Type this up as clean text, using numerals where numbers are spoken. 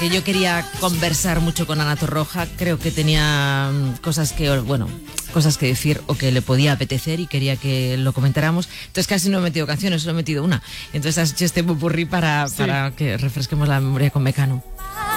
porque yo quería conversar mucho con Ana Torroja. Creo que tenía cosas que decir o que le podía apetecer y quería que lo comentáramos. Entonces casi no he metido canciones, solo he metido una. Entonces has hecho este popurrí para que refresquemos la memoria con Mecano.